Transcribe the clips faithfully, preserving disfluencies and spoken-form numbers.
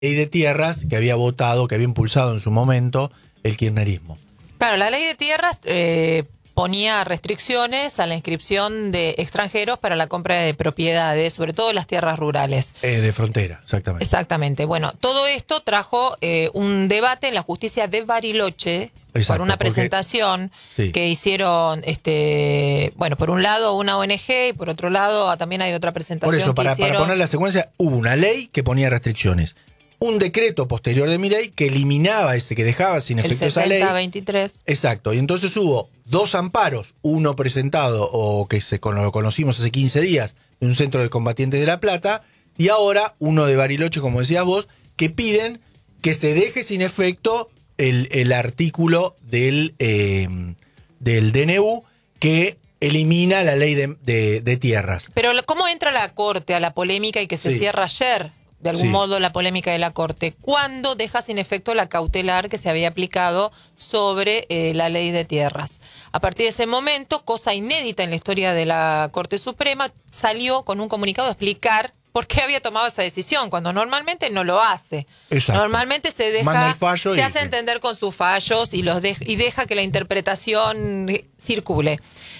ley de tierras que había votado, que había impulsado en su momento el kirchnerismo. Claro, la ley de tierras eh, ponía restricciones a la inscripción de extranjeros para la compra de propiedades, sobre todo las tierras rurales. Eh, de frontera, exactamente. Exactamente. Bueno, todo esto trajo eh, un debate en la justicia de Bariloche. Exacto, por una presentación porque, sí. que hicieron, este, bueno, por un lado una O N G y por otro lado también hay otra presentación. Por eso, para, que hicieron... para poner la secuencia, hubo una ley que ponía restricciones. Un decreto posterior de Milei que eliminaba ese, que dejaba sin efecto esa ley. El setenta veintitrés. Exacto. Y entonces hubo dos amparos, uno presentado o que se lo conocimos hace quince días en un centro de combatientes de La Plata y ahora uno de Bariloche, como decías vos, que piden que se deje sin efecto el, el artículo del, eh, del D N U que elimina la ley de, de, de tierras. Pero ¿cómo entra la Corte a la polémica y que se sí. cierra ayer? De algún sí. modo la polémica de la Corte, ¿cuándo deja sin efecto la cautelar que se había aplicado sobre eh, la ley de tierras? A partir de ese momento, cosa inédita en la historia de la Corte Suprema, salió con un comunicado a explicar por qué había tomado esa decisión, cuando normalmente no lo hace. Exacto. Normalmente se deja, Manda el fallo se y... hace entender con sus fallos y, los de, y deja que la interpretación circule.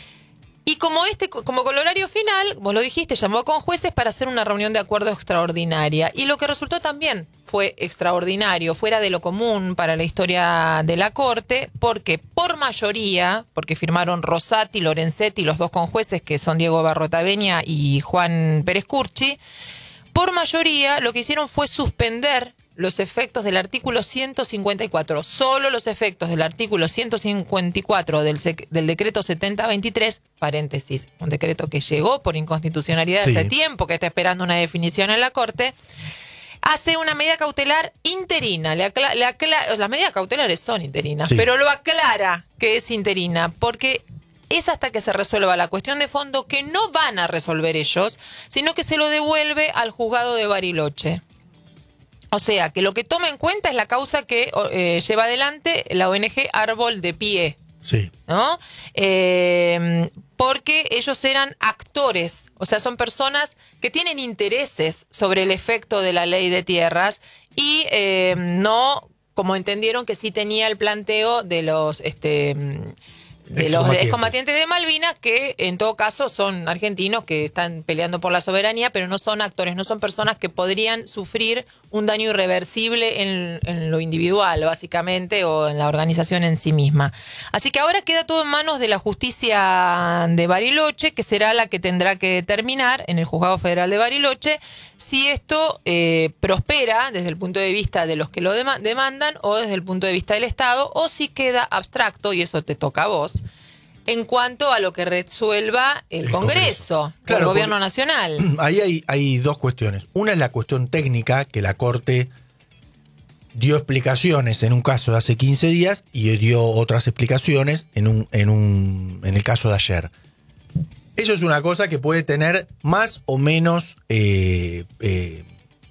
Y como este, como corolario final, vos lo dijiste, llamó con jueces para hacer una reunión de acuerdo extraordinaria. Y lo que resultó también fue extraordinario, fuera de lo común para la historia de la Corte, porque por mayoría, porque firmaron Rosati, Lorenzetti, los dos conjueces, que son Diego Barrotaveña y Juan Pérez Curchi, por mayoría lo que hicieron fue suspender los efectos del artículo ciento cincuenta y cuatro, solo los efectos del artículo ciento cincuenta y cuatro del, del decreto setenta veintitrés, paréntesis, un decreto que llegó por inconstitucionalidad sí. hace tiempo, que está esperando una definición en la Corte, hace una medida cautelar interina. Le acla, le acla, las medidas cautelares son interinas, sí. pero lo aclara que es interina, porque es hasta que se resuelva la cuestión de fondo que no van a resolver ellos, sino que se lo devuelve al juzgado de Bariloche. O sea, que lo que toma en cuenta es la causa que eh, lleva adelante la O N G Árbol de Pie. Sí. ¿No? Eh, porque ellos eran actores, o sea, son personas que tienen intereses sobre el efecto de la ley de tierras y eh, no, como entendieron que sí tenía el planteo de los... este de los excombatientes de Malvinas, que en todo caso son argentinos que están peleando por la soberanía, pero no son actores, no son personas que podrían sufrir un daño irreversible en, en lo individual, básicamente, o en la organización en sí misma. Así que ahora queda todo en manos de la justicia de Bariloche, que será la que tendrá que determinar en el Juzgado Federal de Bariloche si esto eh, prospera desde el punto de vista de los que lo dem- demandan o desde el punto de vista del Estado, o si queda abstracto, y eso te toca a vos, en cuanto a lo que resuelva el, el Congreso, Congreso. Claro, el Gobierno Nacional. Ahí hay, hay dos cuestiones. Una es la cuestión técnica, que la Corte dio explicaciones en un caso de hace quince días y dio otras explicaciones en, un, en, un, en el caso de ayer. Eso es una cosa que puede tener más o menos eh, eh,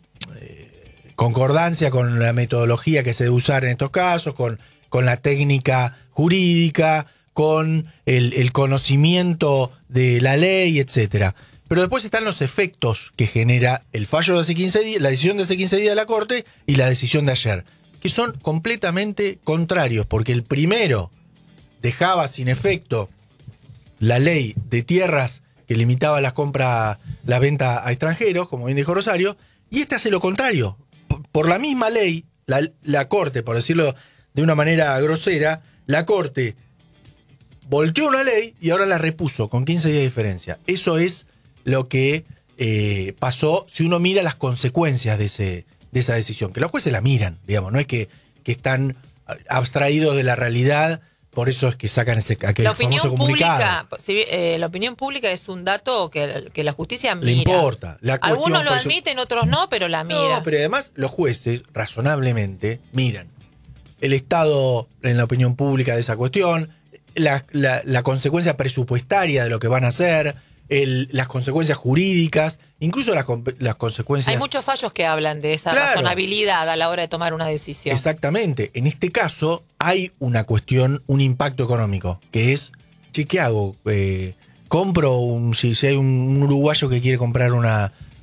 eh, concordancia con la metodología que se debe usar en estos casos, con, con la técnica jurídica, con el, el conocimiento de la ley, etcétera. Pero después están los efectos que genera el fallo de hace quince días, la decisión de hace quince días de la Corte y la decisión de ayer, que son completamente contrarios, porque el primero dejaba sin efecto la ley de tierras que limitaba la compra, la venta a extranjeros, como bien dijo Rosario, y este hace lo contrario. Por, por la misma ley, la, la Corte, por decirlo de una manera grosera, la Corte volteó una ley y ahora la repuso con quince días de diferencia. Eso es lo que eh, pasó si uno mira las consecuencias de, ese, de esa decisión. Que los jueces la miran, digamos, no es que, que están abstraídos de la realidad. Por eso es que sacan ese aquel la opinión famoso comunicado. Pública, si, eh, la opinión pública es un dato que, que la justicia mira. Le importa. La Algunos lo eso, admiten, otros no, pero la mira. No, pero además los jueces, razonablemente, miran el estado en la opinión pública de esa cuestión, la, la, la consecuencia presupuestaria de lo que van a hacer, el, las consecuencias jurídicas, incluso las, las consecuencias... Hay muchos fallos que hablan de esa claro. razonabilidad a la hora de tomar una decisión. Exactamente. En este caso hay una cuestión, un impacto económico, que es, che, ¿qué hago? Eh, compro, un, si, si hay un, un uruguayo que quiere comprar una,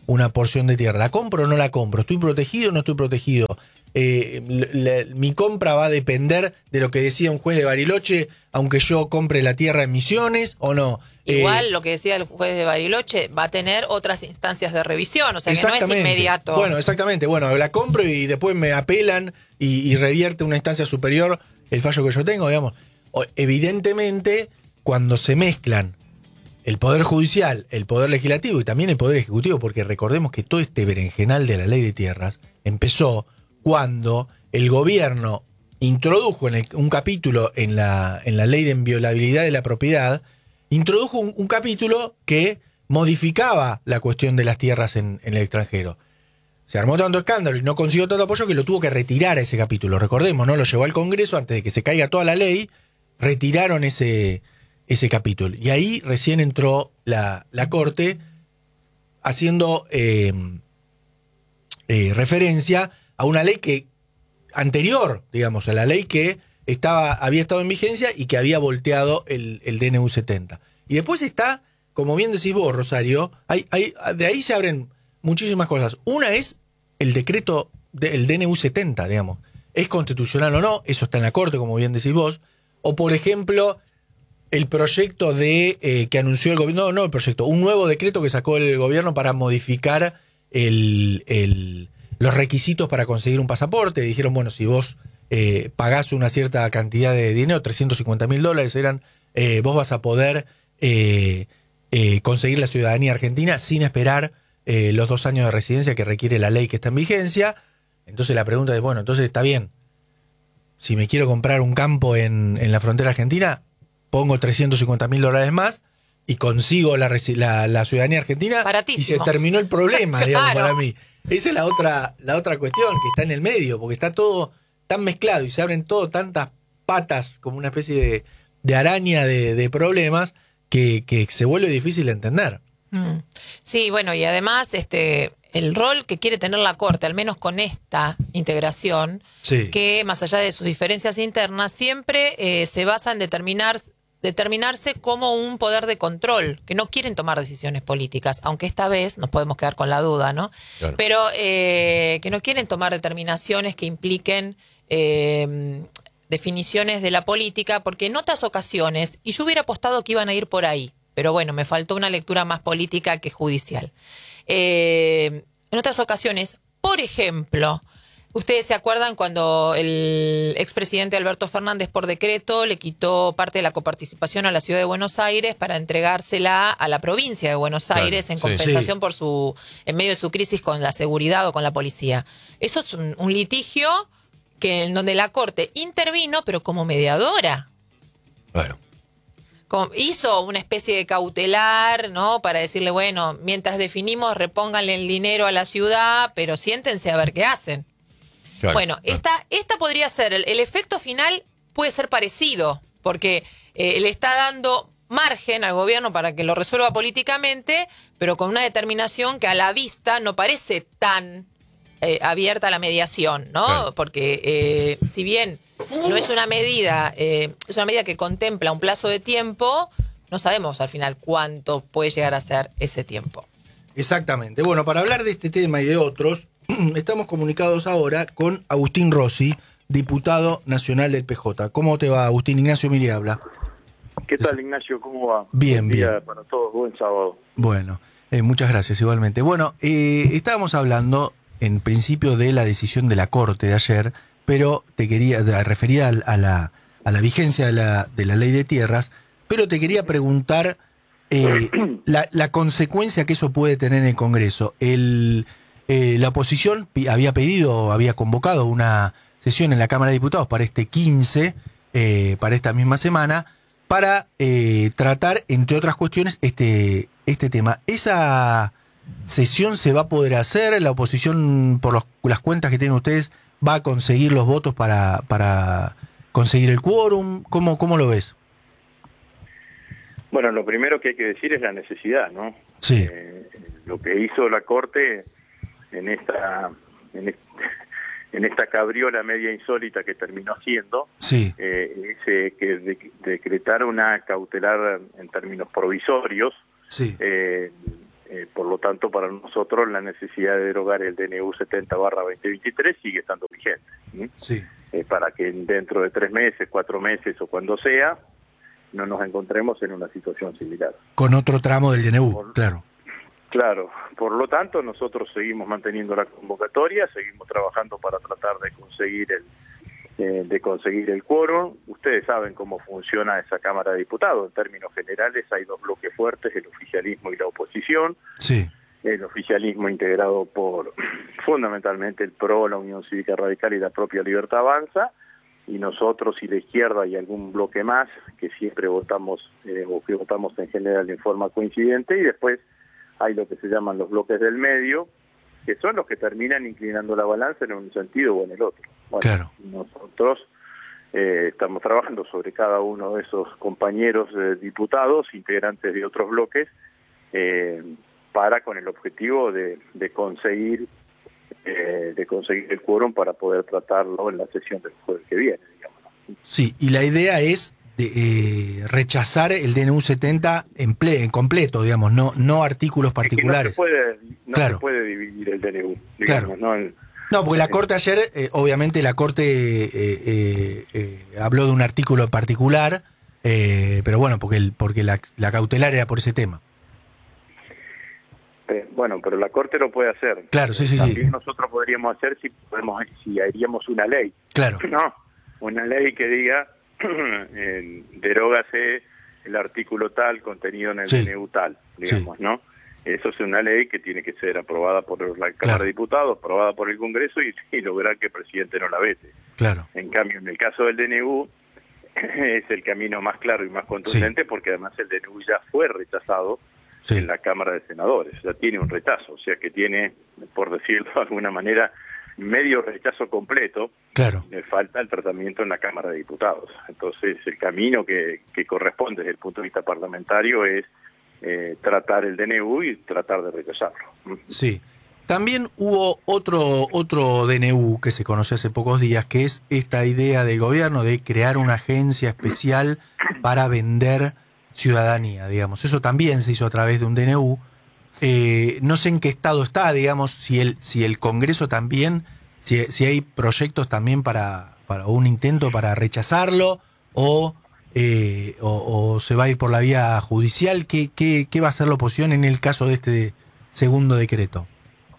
una porción de tierra. ¿La compro o no la compro? ¿Estoy protegido o no estoy protegido? Eh, la, la, mi compra va a depender de lo que decía un juez de Bariloche, aunque yo compre la tierra en Misiones o no. Igual eh, lo que decía el juez de Bariloche va a tener otras instancias de revisión, o sea que no es inmediato. Bueno, exactamente. Bueno, la compro y después me apelan y, y revierte una instancia superior el fallo que yo tengo, digamos. Evidentemente, cuando se mezclan el Poder Judicial, el Poder Legislativo y también el Poder Ejecutivo, porque recordemos que todo este berenjenal de la Ley de Tierras empezó cuando el gobierno introdujo en el, un capítulo en la, en la Ley de Inviolabilidad de la Propiedad, introdujo un, un capítulo que modificaba la cuestión de las tierras en, en el extranjero. Se armó tanto escándalo y no consiguió tanto apoyo que lo tuvo que retirar a ese capítulo. Recordemos, ¿no? Lo llevó al Congreso antes de que se caiga toda la ley, retiraron ese, ese capítulo. Y ahí recién entró la, la Corte haciendo eh, eh, referencia a una ley que anterior, digamos, a la ley que estaba, había estado en vigencia y que había volteado el, el D N U setenta. Y después está, como bien decís vos, Rosario, hay, hay, de ahí se abren muchísimas cosas. Una es el decreto del D N U setenta, digamos. ¿Es constitucional o no? Eso está en la Corte, como bien decís vos. O, por ejemplo, el proyecto de eh, que anunció el gobierno, no, no el proyecto, un nuevo decreto que sacó el gobierno para modificar el, el, los requisitos para conseguir un pasaporte. Dijeron, bueno, si vos eh, pagás una cierta cantidad de dinero, trescientos cincuenta mil dólares eran, eh, vos vas a poder eh, eh, conseguir la ciudadanía argentina sin esperar eh, los dos años de residencia que requiere la ley que está en vigencia. Entonces la pregunta es, bueno, entonces está bien. Si me quiero comprar un campo en, en la frontera argentina, pongo trescientos cincuenta mil dólares más y consigo la, la, la ciudadanía argentina. Baratísimo. Y se terminó el problema, digamos, Claro. para mí. Esa es la otra, la otra cuestión que está en el medio, porque está todo tan mezclado y se abren todo tantas patas como una especie de, de araña de, de problemas que, que se vuelve difícil de entender. Mm. Sí, bueno, y además este el rol que quiere tener la Corte, al menos con esta integración, Sí. que más allá de sus diferencias internas, siempre eh, se basa en determinar, determinarse como un poder de control, que no quieren tomar decisiones políticas, aunque esta vez nos podemos quedar con la duda, ¿no? Claro. Pero eh, que no quieren tomar determinaciones que impliquen eh, definiciones de la política, porque en otras ocasiones, y yo hubiera apostado que iban a ir por ahí, pero bueno, me faltó una lectura más política que judicial. Eh, en otras ocasiones, por ejemplo, ustedes se acuerdan cuando el expresidente Alberto Fernández por decreto le quitó parte de la coparticipación a la ciudad de Buenos Aires para entregársela a la provincia de Buenos Claro, Aires en sí. compensación Sí. por su, en medio de su crisis con la seguridad o con la policía. Eso es un, un litigio que en donde la Corte intervino, pero como mediadora. Bueno. Como hizo una especie de cautelar, ¿no? Para decirle, bueno, mientras definimos, repónganle el dinero a la ciudad, pero siéntense a ver qué hacen. Claro, bueno, claro. esta, esta podría ser, el, el efecto final puede ser parecido, porque eh, le está dando margen al gobierno para que lo resuelva políticamente, pero con una determinación que a la vista no parece tan eh, abierta a la mediación, ¿no? Claro. Porque eh, si bien no es una medida, eh, es una medida que contempla un plazo de tiempo, no sabemos al final cuánto puede llegar a ser ese tiempo. Exactamente. Bueno, para hablar de este tema y de otros, estamos comunicados ahora con Agustín Rossi, diputado nacional del P J. ¿Cómo te va, Agustín? Ignacio Miri habla. ¿Qué tal, Ignacio? ¿Cómo va? Bien, Buen día bien. para todos, buen sábado. Bueno, eh, muchas gracias igualmente. Bueno, eh, estábamos hablando en principio de la decisión de la Corte de ayer, pero te quería, de, referida a la, a la vigencia de la, de la ley de tierras, pero te quería preguntar eh, la, la consecuencia que eso puede tener en el Congreso. El, eh, la oposición pi- había pedido, había convocado una sesión en la Cámara de Diputados para este quince, eh, para esta misma semana, para eh, tratar, entre otras cuestiones, este, este tema. ¿Esa sesión se va a poder hacer? ¿La oposición, por los, las cuentas que tienen ustedes, va a conseguir los votos para, para conseguir el quórum? ¿Cómo, cómo lo ves? Bueno, lo primero que hay que decir es la necesidad, ¿no? Sí. Eh, lo que hizo la Corte en esta en, est- en esta cabriola media insólita que terminó siendo, Sí. eh, es eh, que de- decretar una cautelar en términos provisorios Sí. eh, Eh, por lo tanto, para nosotros la necesidad de derogar el D N U setenta barra veinte veintitrés sigue estando vigente. ¿sí? Sí. Eh, para que dentro de tres meses, cuatro meses o cuando sea, no nos encontremos en una situación similar. Con otro tramo del D N U, Por, claro. Claro, por lo tanto nosotros seguimos manteniendo la convocatoria, seguimos trabajando para tratar de conseguir el eh, de conseguir el quórum. Ustedes saben cómo funciona esa Cámara de Diputados. En términos generales hay dos bloques fuertes, el oficialismo y la oposición. Sí. El oficialismo integrado por fundamentalmente el P R O, la Unión Cívica Radical y la propia Libertad Avanza, y nosotros y la izquierda y algún bloque más que siempre votamos eh, o que votamos en general en forma coincidente, y después hay lo que se llaman los bloques del medio, que son los que terminan inclinando la balanza en un sentido o en el otro. Bueno, claro. Nosotros eh, estamos trabajando sobre cada uno de esos compañeros eh, diputados, integrantes de otros bloques, eh, para con el objetivo de, de conseguir eh, de conseguir el quórum para poder tratarlo en la sesión del jueves que viene, digamos. Sí, y la idea es de, eh, rechazar el D N U setenta en, ple, en completo, digamos, no no artículos particulares. Es que no se puede, no claro. se puede dividir el D N U, digamos, claro. ¿no? El, No, porque la Corte ayer, eh, obviamente la Corte eh, eh, eh, habló de un artículo en particular, eh, pero bueno, porque el, porque la, la cautelar era por ese tema. Eh, bueno, pero la Corte lo puede hacer. Claro, sí, sí, También sí. nosotros podríamos hacer si podemos, si haríamos una ley. Claro. No, una ley que diga, eh, derógase el artículo tal contenido en el sí. D N U tal, digamos, sí. ¿no? Eso es una ley que tiene que ser aprobada por la Cámara claro. de Diputados, aprobada por el Congreso y, y lograr que el presidente no la vete. Claro. En cambio, en el caso del D N U, es el camino más claro y más contundente, sí. porque además el D N U ya fue rechazado sí. en la Cámara de Senadores, ya tiene un rechazo, o sea que tiene, por decirlo de alguna manera, medio rechazo completo. Claro. Le falta el tratamiento en la Cámara de Diputados. Entonces, el camino que, que corresponde desde el punto de vista parlamentario es Eh, tratar el D N U y tratar de rechazarlo. Sí. También hubo otro otro D N U que se conoció hace pocos días, que es esta idea del gobierno de crear una agencia especial para vender ciudadanía, digamos. Eso también se hizo a través de un D N U. Eh, no sé en qué estado está, digamos, si el si el Congreso también, si, si hay proyectos también para, para un intento para rechazarlo o... Eh, o, o se va a ir por la vía judicial. ¿Qué, qué, qué va a hacer la oposición en el caso de este segundo decreto?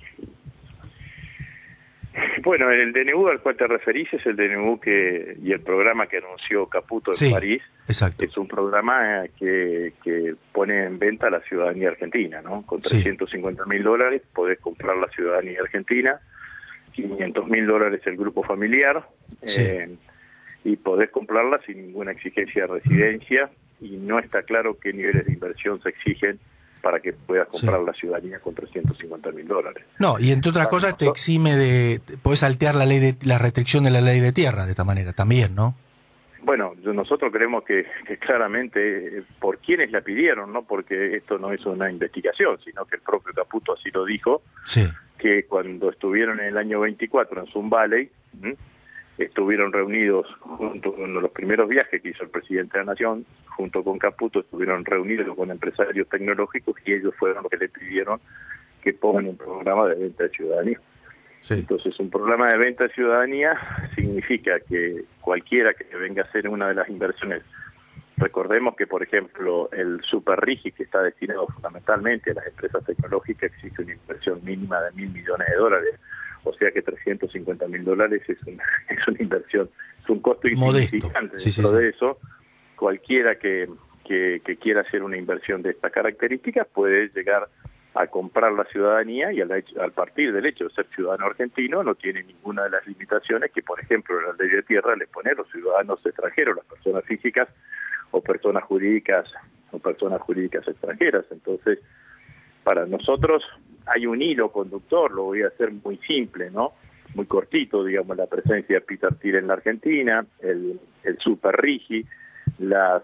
Bueno, el D N U al cual te referís es el D N U que y el programa que anunció Caputo en sí, París. Exacto. Es un programa que, que pone en venta la ciudadanía argentina, ¿no? Con trescientos cincuenta mil dólares podés comprar la ciudadanía argentina, quinientos mil dólares el grupo familiar, sí. eh, y podés comprarla sin ninguna exigencia de residencia, y no está claro qué niveles de inversión se exigen para que puedas comprar sí. la ciudadanía con trescientos cincuenta mil dólares. No, y entre otras para cosas nosotros, te exime de... Podés saltear la ley de la restricción de la ley de tierra de esta manera también, ¿no? Bueno, nosotros creemos que, que claramente por quienes la pidieron, no porque esto no es una investigación, sino que el propio Caputo así lo dijo, sí. que cuando estuvieron en el año veinticuatro en Sun Valley, ¿m? estuvieron reunidos junto con los primeros viajes que hizo el presidente de la Nación, junto con Caputo, estuvieron reunidos con empresarios tecnológicos y ellos fueron los que le pidieron que pongan un programa de venta de ciudadanía. Sí. Entonces, un programa de venta de ciudadanía significa que cualquiera que venga a hacer una de las inversiones, recordemos que, por ejemplo, el Super Rigi, que está destinado fundamentalmente a las empresas tecnológicas, existe una inversión mínima de mil millones de dólares. O sea que trescientos cincuenta mil dólares es una, es una inversión, es un costo insignificante. Sí, dentro sí, sí. de eso, cualquiera que, que, que quiera hacer una inversión de estas características puede llegar a comprar la ciudadanía y al, hecho, al partir del hecho de ser ciudadano argentino no tiene ninguna de las limitaciones que, por ejemplo, la ley de tierra le pone a los ciudadanos extranjeros, las personas físicas o personas jurídicas o personas jurídicas extranjeras. Entonces, para nosotros hay un hilo conductor, lo voy a hacer muy simple, ¿no? Muy cortito, digamos, la presencia de Peter Thiel en la Argentina, el, el Super Rigi, la,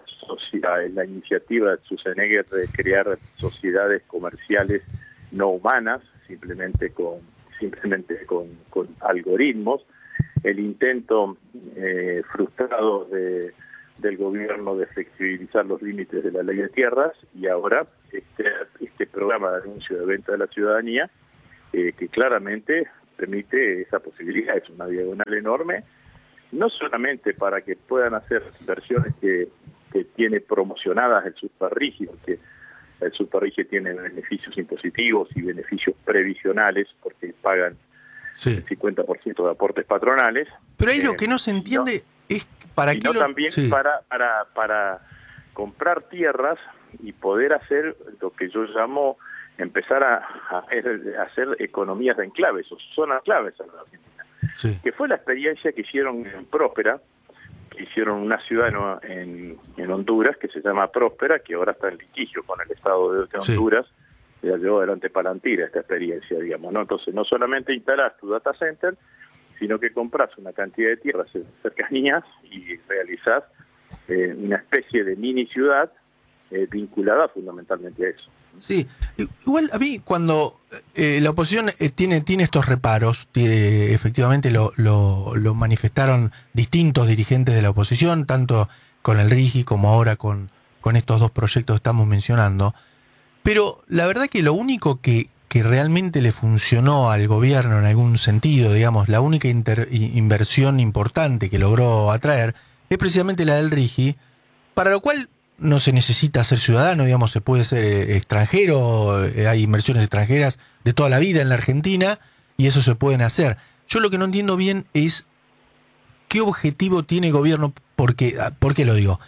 la iniciativa de Schwarzenegger de crear sociedades comerciales no humanas, simplemente con simplemente con, con algoritmos, el intento eh, frustrado de, del gobierno de flexibilizar los límites de la ley de tierras y ahora este, este programa de anuncio de venta de la ciudadanía, eh, que claramente permite esa posibilidad. Es una diagonal enorme, no solamente para que puedan hacer inversiones que, que tiene promocionadas el Superrigi, porque el Superrigi tiene beneficios impositivos y beneficios previsionales, porque pagan Sí. el cincuenta por ciento de aportes patronales. Pero ahí eh, lo que no se entiende no, es para qué sino lo... también sí. para, para, para comprar tierras y poder hacer lo que yo llamo empezar a, a, hacer, a hacer economías de enclaves o zonas claves en la Argentina, Sí. que fue la experiencia que hicieron en Próspera, que hicieron una ciudad en, en Honduras que se llama Próspera, que ahora está en litigio con el Estado de, de Honduras. Sí. Ya llevó adelante Palantira esta experiencia, digamos, ¿no? Entonces, no solamente instalás tu data center, sino que compras una cantidad de tierras en cercanías y realizás eh, una especie de mini ciudad eh, vinculada fundamentalmente a eso. Sí, igual a mí cuando eh, la oposición eh, tiene tiene estos reparos, tiene, efectivamente lo, lo, lo manifestaron distintos dirigentes de la oposición, tanto con el RIGI como ahora con, con estos dos proyectos que estamos mencionando, pero la verdad que lo único que, que realmente le funcionó al gobierno en algún sentido, digamos, la única inter, inversión importante que logró atraer es precisamente la del RIGI, para lo cual no se necesita ser ciudadano, digamos, se puede ser eh, extranjero, eh, hay inversiones extranjeras de toda la vida en la Argentina y eso se pueden hacer. Yo lo que no entiendo bien es qué objetivo tiene el gobierno, porque, ¿por qué lo digo?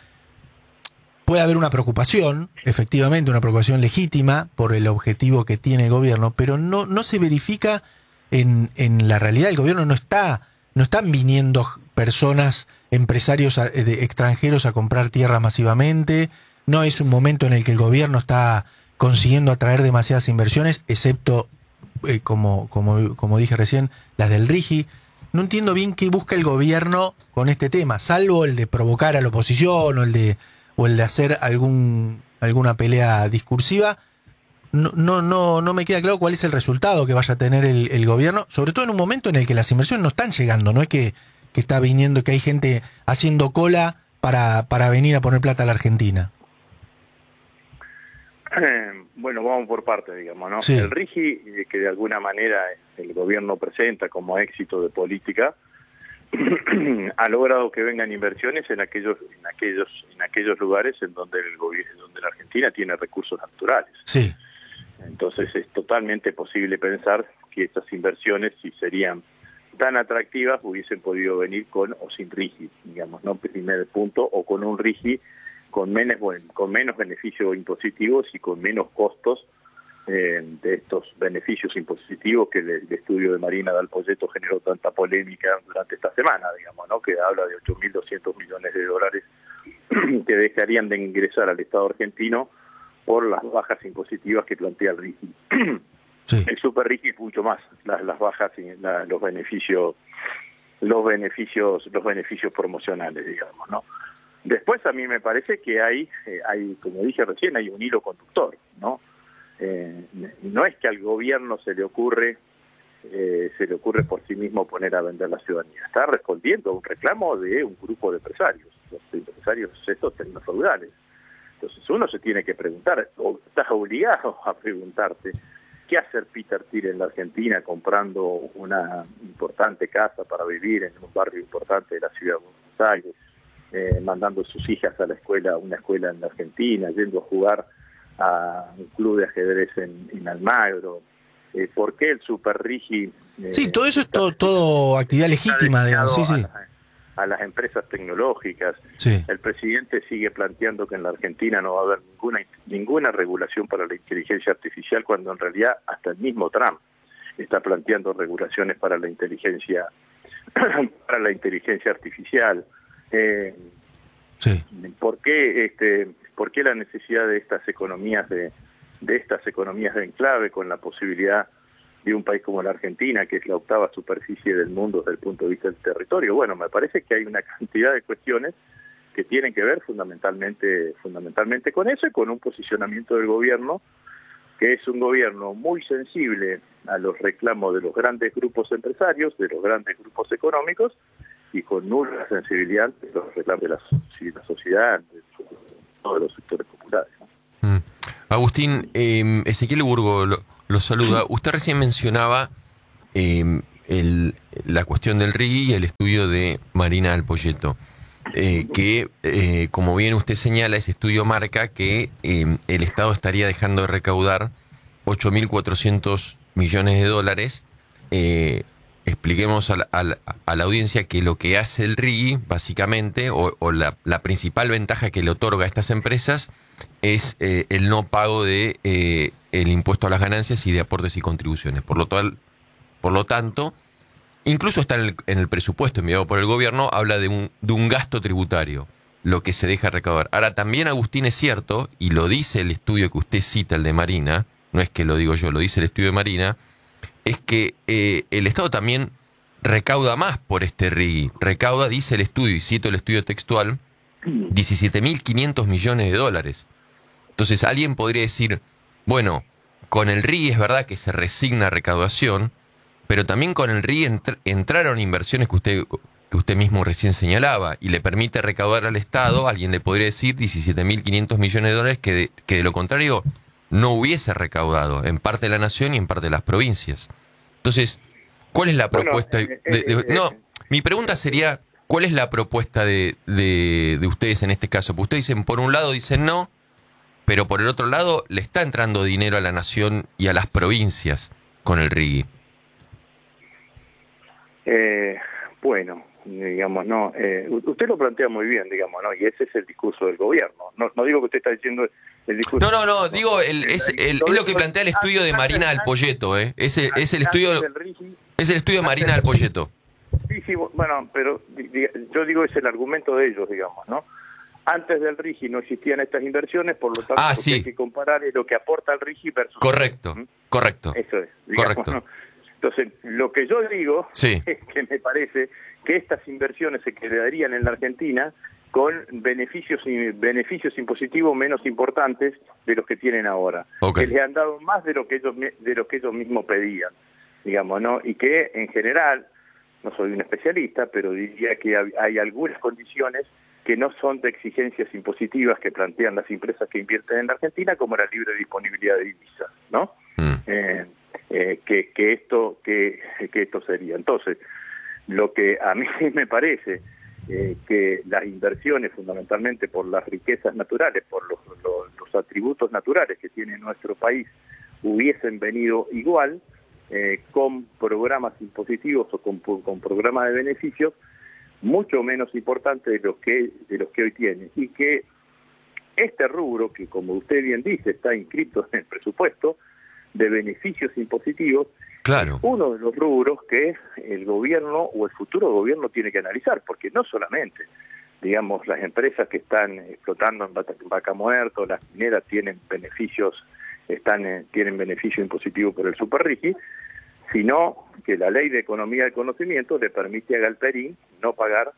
Puede haber una preocupación, efectivamente, una preocupación legítima por el objetivo que tiene el gobierno, pero no, no se verifica en, en la realidad. El gobierno no está, no están viniendo personas, empresarios a, de, extranjeros a comprar tierras masivamente, no es un momento en el que el gobierno está consiguiendo atraer demasiadas inversiones, excepto, eh, como, como, como dije recién, las del RIGI. No entiendo bien qué busca el gobierno con este tema, salvo el de provocar a la oposición o el de o el de hacer algún alguna pelea discursiva. No, no, no, no me queda claro cuál es el resultado que vaya a tener el, el gobierno, sobre todo en un momento en el que las inversiones no están llegando, no es que, que está viniendo, que hay gente haciendo cola para, para venir a poner plata a la Argentina. Eh, bueno, vamos por partes, digamos, ¿no? Sí. El RIGI, eh, que de alguna manera el gobierno presenta como éxito de política, ha logrado que vengan inversiones en aquellos en aquellos en aquellos lugares en donde el gobierno donde la Argentina tiene recursos naturales. Sí. Entonces es totalmente posible pensar que estas inversiones, si serían tan atractivas, hubiesen podido venir con o sin RIGI, digamos, no primer punto, o con un RIGI con menos con menos beneficios impositivos y con menos costos Eh, de estos beneficios impositivos que el, el estudio de Marina Dal Poyetto generó tanta polémica durante esta semana, digamos, ¿no? Que habla de ocho mil doscientos millones de dólares que dejarían de ingresar al Estado argentino por las bajas impositivas que plantea el RIGI. Sí. El Super RIGI es mucho más, las, las bajas y la, los beneficios, los beneficios, los beneficios promocionales, digamos, ¿no? Después a mí me parece que hay, eh, hay, como dije recién, hay un hilo conductor, ¿no? Eh, no es que al gobierno se le ocurre eh, se le ocurre por sí mismo poner a vender la ciudadanía, está respondiendo a un reclamo de un grupo de empresarios, los empresarios estos tecnofeudales. Entonces uno se tiene que preguntar, o estás obligado a preguntarte, ¿qué hace Peter Thiel en la Argentina comprando una importante casa para vivir en un barrio importante de la ciudad de Buenos Aires, eh, mandando a sus hijas a la escuela, a una escuela en la Argentina, yendo a jugar a un club de ajedrez en, en Almagro? Eh, ¿Por qué el Super RIGI? Eh, Sí, todo eso es todo, todo actividad legítima, digamos, sí, sí. A, a las empresas tecnológicas. Sí. El presidente sigue planteando que en la Argentina no va a haber ninguna ninguna regulación para la inteligencia artificial, cuando en realidad hasta el mismo Trump está planteando regulaciones para la inteligencia para la inteligencia artificial. Eh, Sí. ¿Por qué este, por qué la necesidad de estas economías de de estas economías de enclave, con la posibilidad de un país como la Argentina, que es la octava superficie del mundo desde el punto de vista del territorio? Bueno, me parece que hay una cantidad de cuestiones que tienen que ver fundamentalmente fundamentalmente con eso y con un posicionamiento del gobierno, que es un gobierno muy sensible a los reclamos de los grandes grupos empresarios, de los grandes grupos económicos, y con nula sensibilidad de los reclamos de la, de la sociedad, de todos los sectores populares, ¿no? Mm. Agustín, eh, Ezequiel Burgo lo, lo saluda. Usted recién mencionaba eh, el, la cuestión del R I G y el estudio de Marina Alpoyeto, eh, que, eh, como bien usted señala, ese estudio marca que eh, el Estado estaría dejando de recaudar ocho mil cuatrocientos millones de dólares. Eh, expliquemos a la, a, la, a la audiencia que lo que hace el R I G, básicamente, o, o la, la principal ventaja que le otorga a estas empresas es eh, el no pago de eh, el impuesto a las ganancias y de aportes y contribuciones. Por lo tal, por lo tanto, incluso está en el, en el presupuesto enviado por el gobierno, habla de un, de un gasto tributario, lo que se deja recaudar. Ahora, también, Agustín, es cierto, y lo dice el estudio que usted cita, el de Marina, no es que lo digo yo, lo dice el estudio de Marina, es que eh, el Estado también recauda más por este R I G. Recauda, dice el estudio, y cito el estudio textual, diecisiete mil quinientos millones de dólares. Entonces alguien podría decir, bueno, con el R I G es verdad que se resigna recaudación, pero también con el R I G entr entraron inversiones que usted, que usted mismo recién señalaba, y le permite recaudar al Estado, alguien le podría decir diecisiete mil quinientos millones de dólares que de, que de lo contrario no hubiese recaudado, en parte de la nación y en parte de las provincias. Entonces, ¿cuál es la propuesta? Bueno, de, de, eh, eh, no, mi pregunta sería, ¿cuál es la propuesta de, de, de ustedes en este caso? Porque ustedes dicen, por un lado dicen no, pero por el otro lado le está entrando dinero a la nación y a las provincias con el R I G. Eh, bueno, digamos, no, eh, usted lo plantea muy bien, digamos, ¿no? Y ese es el discurso del gobierno. No, no digo que usted está diciendo el discurso. No, no, no, digo, el, es, el, es lo que plantea el estudio de Marina Alpoyeto, ¿eh? Es el, es el estudio, es el estudio de Marina Alpoyeto. Sí, sí, bueno, pero yo digo es el argumento de ellos, digamos, ¿no? Antes del R I G no existían estas inversiones, por lo tanto ah, lo sí. que hay que comparar es lo que aporta el R I G versus... Correcto, ¿Mm? correcto. Eso es, digamos, correcto. ¿no? Entonces, lo que yo digo sí. es que me parece que estas inversiones se quedarían en la Argentina con beneficios beneficios impositivos menos importantes de los que tienen ahora. Okay. Que les han dado más de lo que ellos de lo que ellos mismos pedían, digamos, ¿no? Y que en general, no soy un especialista, pero diría que hay algunas condiciones que no son de exigencias impositivas que plantean las empresas que invierten en la Argentina, como la libre disponibilidad de divisas, ¿no? Mm. Eh, eh, que, que esto que, que esto sería. Entonces, lo que a mí me parece eh, que las inversiones, fundamentalmente por las riquezas naturales, por los, los, los atributos naturales que tiene nuestro país, hubiesen venido igual eh, con programas impositivos o con, con programas de beneficios mucho menos importantes de los que de los que hoy tiene, y que este rubro, que como usted bien dice está inscrito en el presupuesto de beneficios impositivos, claro, es uno de los rubros que el gobierno o el futuro gobierno tiene que analizar, porque no solamente, digamos, las empresas que están explotando en Vaca, en Vaca Muerta, las mineras tienen beneficios, están eh, tienen beneficio impositivo por el Super R I G, sino que la Ley de Economía del Conocimiento le permite a Galperín no pagar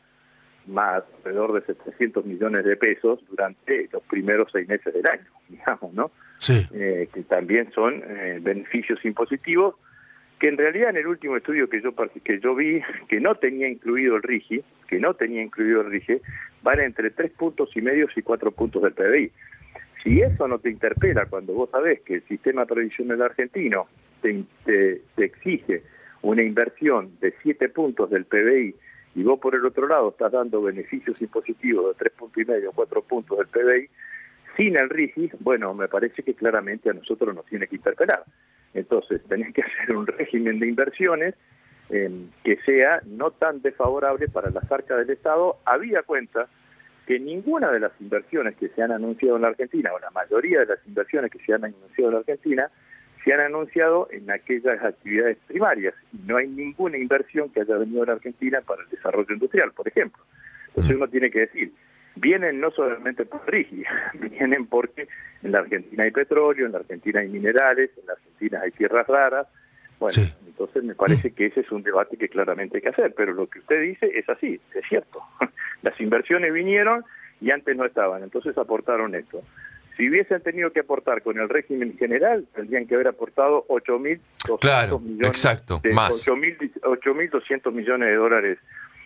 más alrededor de setecientos millones de pesos durante los primeros seis meses del año, digamos, ¿no? Sí. Eh, que también son eh, beneficios impositivos, que en realidad en el último estudio que yo que yo vi, que no tenía incluido el R I G, que no tenía incluido el R I G, van entre tres puntos y medios y cuatro puntos del P B I. Si eso no te interpela cuando vos sabés que el sistema tradicional argentino te, te, te exige una inversión de siete puntos del P B I, y vos por el otro lado estás dando beneficios impositivos de tres puntos y medio, cuatro puntos del P B I, sin el R I G, bueno, me parece que claramente a nosotros nos tiene que interpelar. Entonces, tenés que hacer un régimen de inversiones eh, que sea no tan desfavorable para las arcas del Estado, habida cuenta que ninguna de las inversiones que se han anunciado en la Argentina, o la mayoría de las inversiones que se han anunciado en la Argentina, se han anunciado en aquellas actividades primarias. Y no hay ninguna inversión que haya venido a la Argentina para el desarrollo industrial, por ejemplo. Entonces uno tiene que decir, vienen no solamente por R I G, vienen porque en la Argentina hay petróleo, en la Argentina hay minerales, en la Argentina hay tierras raras. Bueno, sí. Entonces me parece que ese es un debate que claramente hay que hacer, pero lo que usted dice es así, es cierto. Las inversiones vinieron y antes no estaban, entonces aportaron esto. Si hubiesen tenido que aportar con el régimen general, tendrían que haber aportado ocho mil doscientos claro, millones, exacto, de, más. ocho mil doscientos millones de dólares,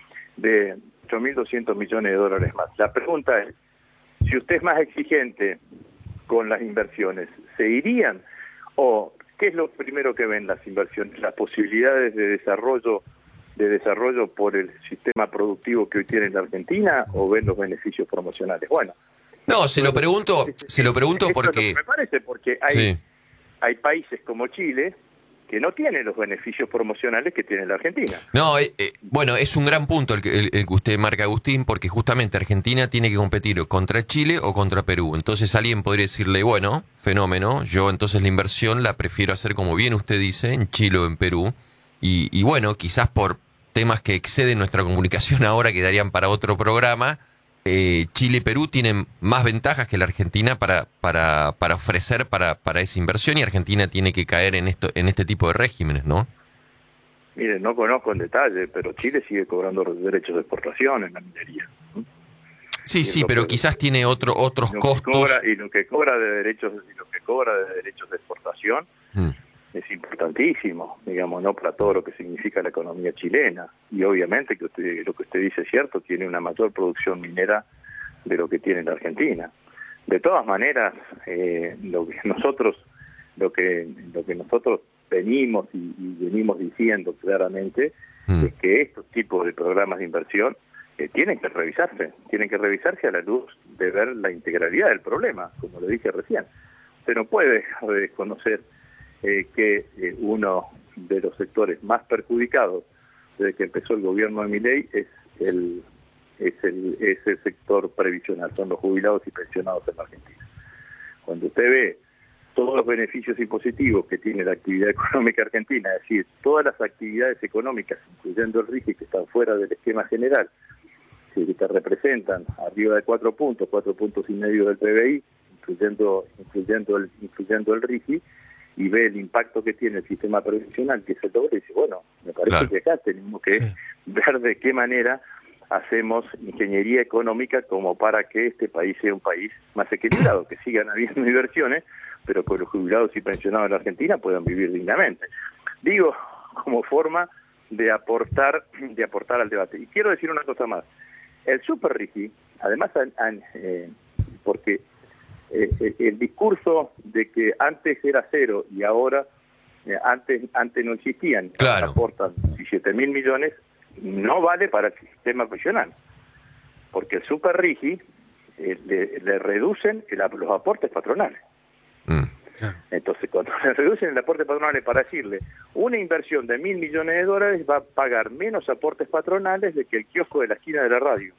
de ocho mil doscientos millones de dólares más. La pregunta es, si usted es más exigente con las inversiones, se irían? ¿O qué es lo primero que ven las inversiones? ¿Las posibilidades de desarrollo de desarrollo por el sistema productivo que hoy tiene la Argentina, o ven los beneficios promocionales? Bueno, No, se lo pregunto, se lo pregunto esto es lo porque... que me parece, porque hay, Sí. hay países como Chile que no tienen los beneficios promocionales que tiene la Argentina. No, eh, eh, bueno, es un gran punto el que, el, el que usted marca, Agustín, porque justamente Argentina tiene que competir contra Chile o contra Perú. Entonces alguien podría decirle, bueno, fenómeno, yo entonces la inversión la prefiero hacer, como bien usted dice, en Chile o en Perú. Y, y bueno, quizás por temas que exceden nuestra comunicación ahora, que darían para otro programa, eh, Chile y Perú tienen más ventajas que la Argentina para, para, para ofrecer para, para esa inversión, y Argentina tiene que caer en esto, en este tipo de regímenes, ¿no? Miren, no conozco en detalle, pero Chile sigue cobrando los derechos de exportación en la minería. Sí, Y sí, lo pero que- quizás tiene otro, otros Lo que costos. cobra- y lo que cobra de derechos y lo que cobra de derechos de exportación Mm. es importantísimo, digamos, no para todo lo que significa la economía chilena. Y obviamente que usted, lo que usted dice es cierto, tiene una mayor producción minera de lo que tiene la Argentina. De todas maneras, eh, lo que nosotros, lo que, lo que nosotros venimos y, y venimos diciendo claramente Mm. es que estos tipos de programas de inversión eh, tienen que revisarse, tienen que revisarse a la luz de ver la integralidad del problema, como lo dije recién. Usted no puede dejar de desconocer eh, que eh, uno de los sectores más perjudicados desde que empezó el gobierno de Milei es el es el es el sector previsional, son los jubilados y pensionados en la Argentina. Cuando usted ve todos los beneficios impositivos que tiene la actividad económica argentina, es decir, todas las actividades económicas, incluyendo el R I G I, que están fuera del esquema general, que te representan arriba de cuatro puntos, cuatro puntos y medio del P B I, incluyendo incluyendo el incluyendo el R I G I, y ve el impacto que tiene el sistema previsional, que se logra, y dice, bueno, me parece Claro. que acá tenemos que Sí. ver de qué manera hacemos ingeniería económica como para que este país sea un país más equilibrado, que sigan habiendo inversiones, pero que los jubilados y pensionados de la Argentina puedan vivir dignamente. Digo, como forma de aportar de aportar al debate. Y quiero decir una cosa más. El Super R I G I, además, han- han, eh, porque eh, eh, el discurso de que antes era cero y ahora eh, antes antes no existían, Claro. aportan diecisiete mil millones, no vale para el sistema pensional, porque el Super R I G I eh, le, le reducen el- los aportes patronales. Mm. Entonces, cuando le reducen el aporte patronal, para decirle, una inversión de mil millones de dólares va a pagar menos aportes patronales de que el kiosco de la esquina de la radio,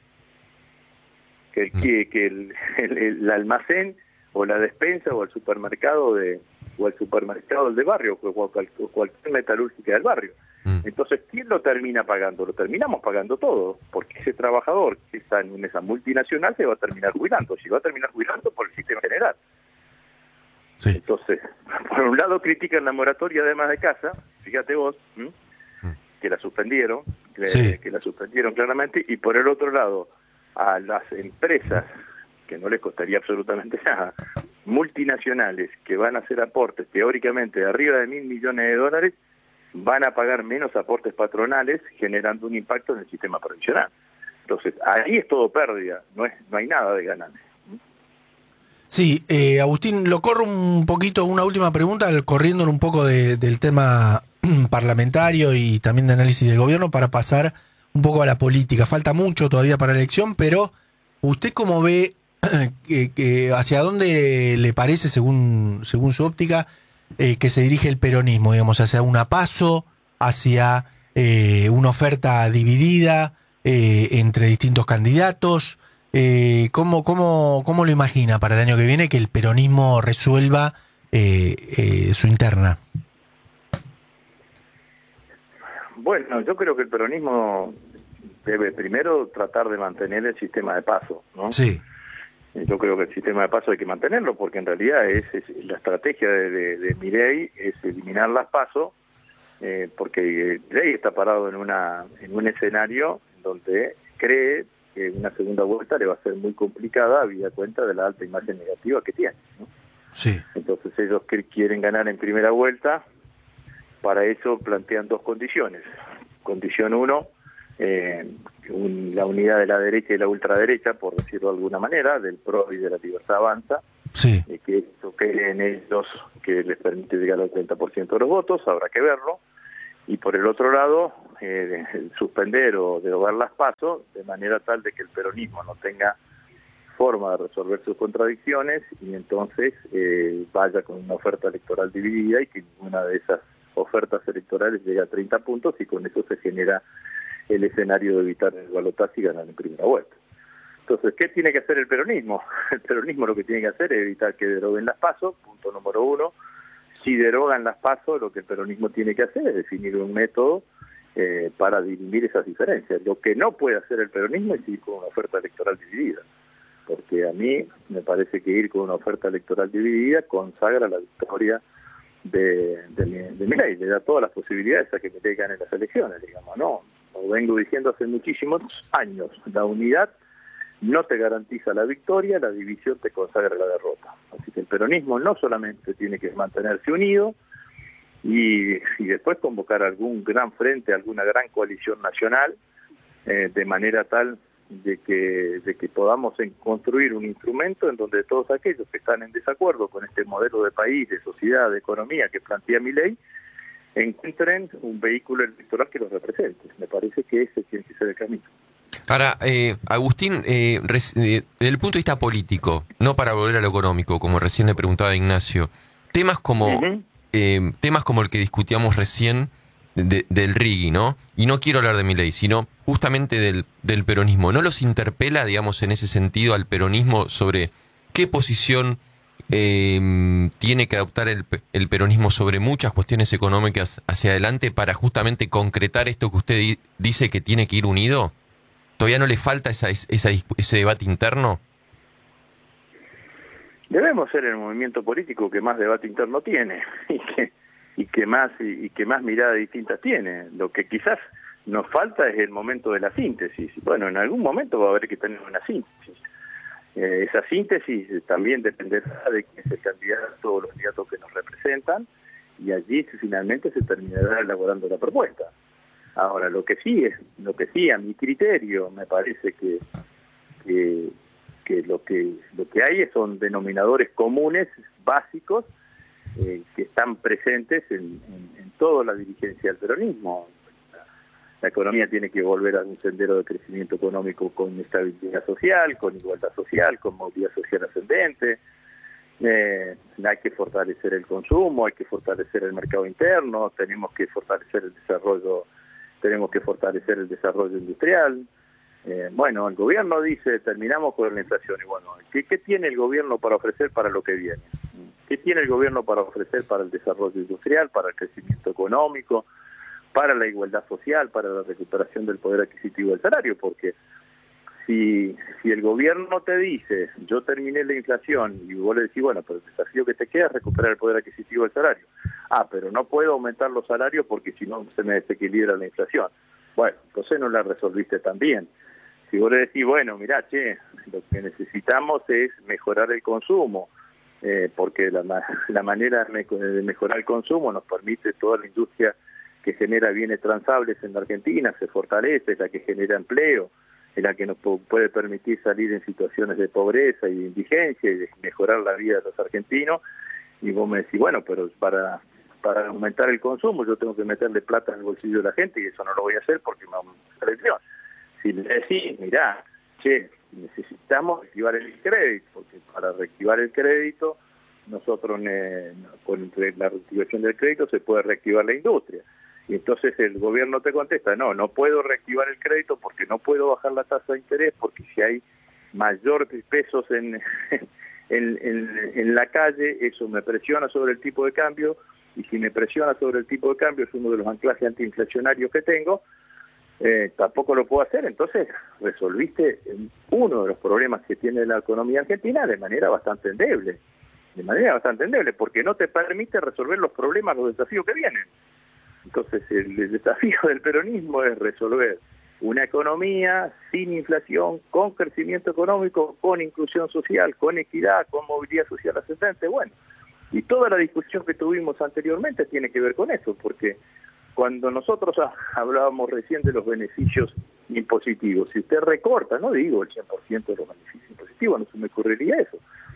que el, que, que el, el- el almacén o la despensa o el supermercado de o el supermercado del barrio o cual- o cualquier metalúrgica del barrio. Mm. Entonces, ¿quién lo termina pagando? Lo terminamos pagando todo, porque ese trabajador que está en esa multinacional se va a terminar jubilando, se va a terminar jubilando por el sistema general. Sí. Entonces, por un lado critican la moratoria de amas de casa, fíjate vos, ¿m? que la suspendieron, que, Sí. que la suspendieron claramente, y por el otro lado, a las empresas, que no les costaría absolutamente nada, multinacionales, que van a hacer aportes teóricamente de arriba de mil millones de dólares, van a pagar menos aportes patronales, generando un impacto en el sistema previsional. Entonces, ahí es todo pérdida, no es no hay nada de ganancia. Sí, eh, Agustín, lo corro un poquito, una última pregunta, al- corriendo un poco de- del tema parlamentario y también de análisis del gobierno para pasar un poco a la política. Falta mucho todavía para la elección, pero ¿usted cómo ve que, que hacia dónde le parece, según, según su óptica, eh, que se dirige el peronismo? Digamos, hacia una PASO, hacia eh, una oferta dividida eh, entre distintos candidatos. Eh, ¿cómo, cómo, ¿Cómo lo imagina para el año que viene que el peronismo resuelva eh, eh, su interna? Bueno, yo creo que el peronismo debe primero tratar de mantener el sistema de paso, ¿no? Sí, Yo creo que el sistema de paso hay que mantenerlo, porque en realidad es, es la estrategia de, de, de Milei es eliminar las pasos, eh, porque Milei está parado en una en un escenario donde cree que una segunda vuelta le va a ser muy complicada, habida cuenta de la alta imagen negativa que tiene, ¿no? sí, Entonces ellos que quieren ganar en primera vuelta, para eso plantean dos condiciones. Condición uno, eh, un, la unidad de la derecha y la ultraderecha, por decirlo de alguna manera, del P R O y de la Libertad Avanza, Sí. eh, que esto quede en ellos, que les permite llegar al treinta por ciento de los votos, habrá que verlo. Y por el otro lado, eh, suspender o derogar las PASO de manera tal de que el peronismo no tenga forma de resolver sus contradicciones y entonces eh, vaya con una oferta electoral dividida y que ninguna de esas ofertas electorales llegue a treinta puntos y con eso se genera el escenario de evitar el balotaje y ganar en primera vuelta. Entonces, ¿qué tiene que hacer el peronismo? El peronismo lo que tiene que hacer es evitar que deroguen las PASO, punto número uno. Si derogan las PASO, lo que el peronismo tiene que hacer es definir un método eh, para dirimir esas diferencias. Lo que no puede hacer el peronismo es ir con una oferta electoral dividida, porque a mí me parece que ir con una oferta electoral dividida consagra la victoria de, de, de Milei, le da todas las posibilidades a que Milei gane las elecciones, digamos, ¿no? Lo vengo diciendo hace muchísimos años, la unidad no te garantiza la victoria, la división te consagra la derrota. Así que el peronismo no solamente tiene que mantenerse unido y, y después convocar algún gran frente, alguna gran coalición nacional, eh, de manera tal de que, de que podamos en construir un instrumento en donde todos aquellos que están en desacuerdo con este modelo de país, de sociedad, de economía que plantea Milei, encuentren un vehículo electoral que los represente. Me parece que ese tiene que ser el camino. Ahora, eh, Agustín, eh, res, eh, desde el punto de vista político, no para volver a lo económico, como recién le preguntaba a Ignacio, temas como uh-huh. eh, temas como el que discutíamos recién de, del Rigui, ¿no? Y no quiero hablar de Milei, sino justamente del, del peronismo. ¿No los interpela, digamos, en ese sentido al peronismo sobre qué posición eh, tiene que adoptar el, el peronismo sobre muchas cuestiones económicas hacia adelante para justamente concretar esto que usted di, dice que tiene que ir unido? ¿Todavía no le falta esa, esa, ese debate interno? Debemos ser el movimiento político que más debate interno tiene y que y que más y, y que más miradas distintas tiene. Lo que quizás nos falta es el momento de la síntesis. Bueno, en algún momento va a haber que tener una síntesis. Eh, esa síntesis también dependerá de quién es el candidato o los candidatos que nos representan y allí finalmente se terminará elaborando la propuesta. Ahora, lo que sí es, lo que sí a mi criterio me parece que, que, que lo que lo que hay son denominadores comunes, básicos, eh, que están presentes en, en, en toda la dirigencia del peronismo. La, la economía tiene que volver a un sendero de crecimiento económico con estabilidad social, con igualdad social, con movilidad social ascendente. Eh, hay que fortalecer el consumo, hay que fortalecer el mercado interno, tenemos que fortalecer el desarrollo tenemos que fortalecer el desarrollo industrial. Eh, bueno, el gobierno dice, terminamos con la inflación. Y bueno, ¿qué, ¿qué tiene el gobierno para ofrecer para lo que viene? ¿Qué tiene el gobierno para ofrecer para el desarrollo industrial, para el crecimiento económico, para la igualdad social, para la recuperación del poder adquisitivo del salario? Porque si, si el gobierno te dice, yo terminé la inflación, y vos le decís, bueno, pero el desafío que te queda es recuperar el poder adquisitivo del salario. Ah, pero no puedo aumentar los salarios porque si no se me desequilibra la inflación. Bueno, entonces no la resolviste tan bien. Si vos le decís, bueno, mirá, che, lo que necesitamos es mejorar el consumo, eh, porque la, la manera de mejorar el consumo nos permite toda la industria que genera bienes transables en la Argentina, se fortalece, es la que genera empleo, es la que nos puede permitir salir en situaciones de pobreza y de indigencia y de mejorar la vida de los argentinos. Y vos me decís, bueno, pero para... para aumentar el consumo yo tengo que meterle plata en el bolsillo de la gente y eso no lo voy a hacer porque me aumenta la elección. Si le decís, mirá, che, necesitamos reactivar el crédito, porque para reactivar el crédito, nosotros eh, con la reactivación del crédito se puede reactivar la industria. Y entonces el gobierno te contesta, no, no puedo reactivar el crédito porque no puedo bajar la tasa de interés, porque si hay mayor pesos en, en, en, en la calle, eso me presiona sobre el tipo de cambio, y si me presiona sobre el tipo de cambio, es uno de los anclajes antiinflacionarios que tengo, eh, tampoco lo puedo hacer. Entonces resolviste uno de los problemas que tiene la economía argentina de manera bastante endeble, de manera bastante endeble, porque no te permite resolver los problemas, los desafíos que vienen. Entonces el, el desafío del peronismo es resolver una economía sin inflación, con crecimiento económico, con inclusión social, con equidad, con movilidad social ascendente. Bueno, y toda la discusión que tuvimos anteriormente tiene que ver con eso, porque cuando nosotros hablábamos recién de los beneficios impositivos, si usted recorta, no digo el cien por ciento de los beneficios impositivos, no se me ocurriría eso.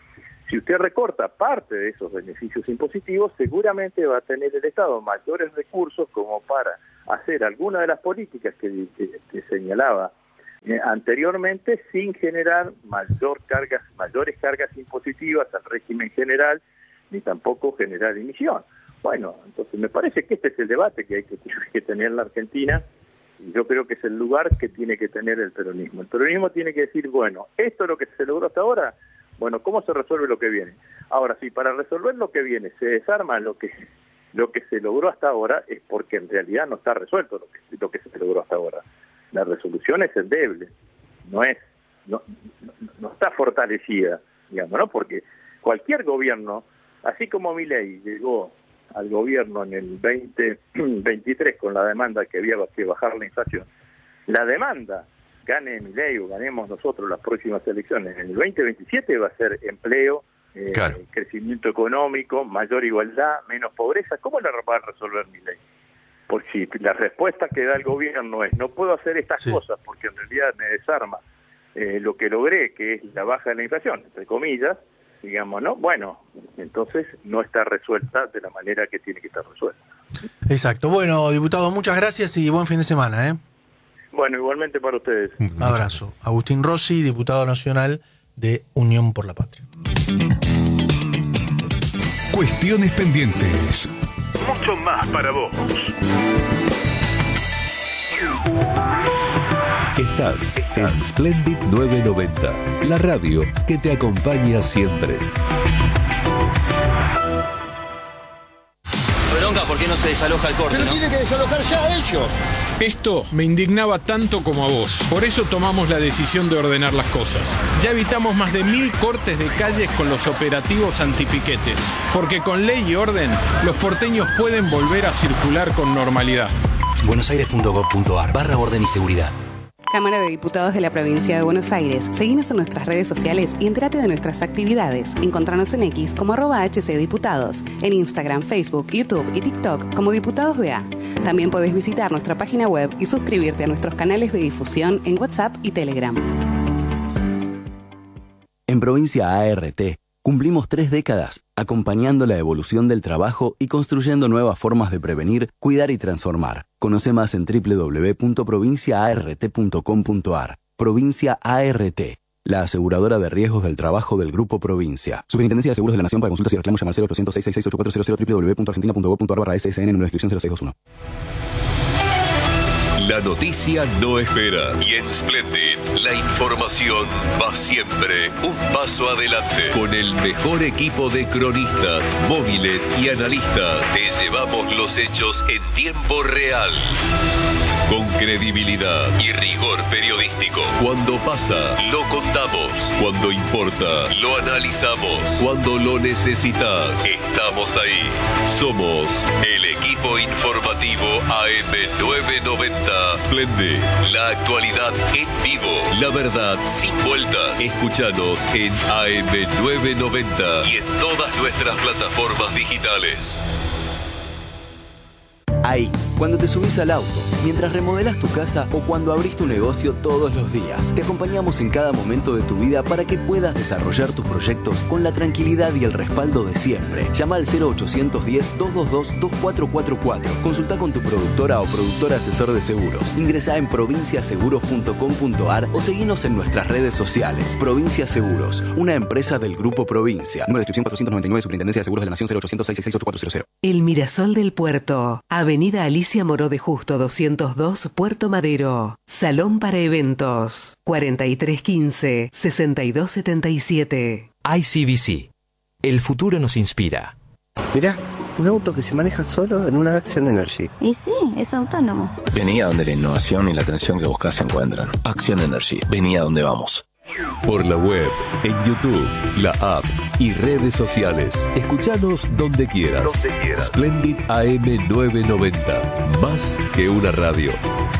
Si usted recorta parte de esos beneficios impositivos, seguramente va a tener el Estado mayores recursos como para hacer alguna de las políticas que, que, que señalaba eh, anteriormente, sin generar mayor cargas, mayores cargas impositivas al régimen general, ni tampoco generar emisión. Bueno, entonces me parece que este es el debate que hay que, que tener en la Argentina, y yo creo que es el lugar que tiene que tener el peronismo. El peronismo tiene que decir, bueno, esto es lo que se logró hasta ahora, bueno, ¿cómo se resuelve lo que viene? Ahora, si para resolver lo que viene se desarma lo que lo que se logró hasta ahora, es porque en realidad no está resuelto lo que, lo que se logró hasta ahora. La resolución es endeble, no es, no, no, no está fortalecida, digamos, ¿no? Porque cualquier gobierno, así como Milei llegó al gobierno en el veinte veintitrés con la demanda que había que bajar la inflación, la demanda, gane Milei o ganemos nosotros las próximas elecciones, en el veinte veintisiete va a ser empleo, eh, claro. crecimiento económico, mayor igualdad, menos pobreza. ¿Cómo la va a resolver Milei? Porque si la respuesta que da el gobierno es no puedo hacer estas sí. cosas porque en realidad me desarma eh, lo que logré, que es la baja de la inflación, entre comillas, digamos, ¿no? Bueno, entonces no está resuelta de la manera que tiene que estar resuelta. Exacto. Bueno, diputado, muchas gracias y buen fin de semana, ¿eh? Bueno, igualmente para ustedes. Un abrazo. Agustín Rossi, diputado nacional de Unión por la Patria. Cuestiones pendientes. Mucho más para vos. Estás en Splendid novecientos noventa, la radio que te acompaña siempre. Bronca, ¿por qué no se desaloja el corte? Pero ¿no? tienen que desalojar ya ellos. Esto me indignaba tanto como a vos. Por eso tomamos la decisión de ordenar las cosas. Ya evitamos más de mil cortes de calles con los operativos antipiquetes. Porque con ley y orden, los porteños pueden volver a circular con normalidad. buenosaires.gov.ar barra orden y seguridad. Cámara de Diputados de la Provincia de Buenos Aires. Seguinos en nuestras redes sociales y entérate de nuestras actividades. Encontranos en X como arroba hcdiputados, en Instagram, Facebook, YouTube y TikTok como Diputados B A. También podés visitar nuestra página web y suscribirte a nuestros canales de difusión en WhatsApp y Telegram. En Provincia A R T cumplimos tres décadas acompañando la evolución del trabajo y construyendo nuevas formas de prevenir, cuidar y transformar. Conoce más en doble u doble u doble u punto provincia a r t punto com punto a r. Provincia A R T, la aseguradora de riesgos del trabajo del Grupo Provincia. Superintendencia de Seguros de la Nación. Para consultas y reclamos llama al cero ochocientos, seiscientos sesenta y seis, ochenta y cuatro cero cero, doble u doble u doble u punto argentina punto gob punto ar barra S S N, número de inscripción cero seis dos uno. La noticia no espera y en Splendid la información va siempre un paso adelante. Con el mejor equipo de cronistas, móviles y analistas, te llevamos los hechos en tiempo real. Con credibilidad y rigor periodístico. Cuando pasa, lo contamos. Cuando importa, lo analizamos. Cuando lo necesitas, estamos ahí. Somos el equipo informativo A M novecientos noventa. Splendid, la actualidad en vivo. La verdad sin vueltas. Escúchanos en A M novecientos noventa y en todas nuestras plataformas digitales. Ahí, cuando te subís al auto, mientras remodelas tu casa o cuando abrís tu negocio todos los días. Te acompañamos en cada momento de tu vida para que puedas desarrollar tus proyectos con la tranquilidad y el respaldo de siempre. Llama al cero ochocientos diez, doscientos veintidós, veinticuatro cuarenta y cuatro. Consulta con tu productora o productor asesor de seguros. Ingresá en provincia seguros punto com punto a r o seguinos en nuestras redes sociales. Provincia Seguros, una empresa del Grupo Provincia. Número de inscripción cuatrocientos noventa y nueve, Superintendencia de Seguros de la Nación, cero ochocientos, seiscientos sesenta y seis, ochenta y cuatro cero cero. El Mirasol del Puerto. Avenida Alicia Moró de Justo doscientos dos, Puerto Madero. Salón para eventos. cuarenta y tres quince, sesenta y dos setenta y siete. I C B C. El futuro nos inspira. Mirá, un auto que se maneja solo en una Action Energy. Y sí, es autónomo. Vení a donde la innovación y la atención que buscas se encuentran. Action Energy. Vení a donde vamos. Por la web, en YouTube, la app y redes sociales. Escuchanos donde quieras. Donde quieras. Splendid A M novecientos noventa. Más que una radio.